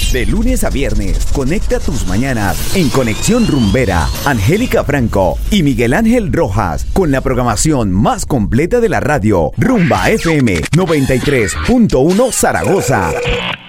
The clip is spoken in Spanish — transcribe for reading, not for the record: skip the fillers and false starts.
De lunes a viernes, conecta tus mañanas en Conexión Rumbera. Angélica Franco y Miguel Ángel Rojas con la programación más completa de la radio. Rumba FM 93.1 Zaragoza.